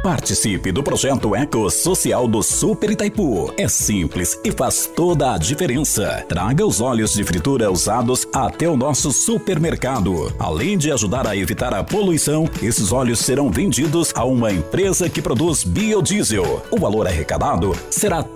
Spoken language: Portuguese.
Participe do projeto Eco Social do Super Itaipu. É simples e faz toda a diferença. Traga os óleos de fritura usados até o nosso supermercado. Além de ajudar a evitar a poluição, esses óleos serão vendidos a uma empresa que produz biodiesel. O valor arrecadado será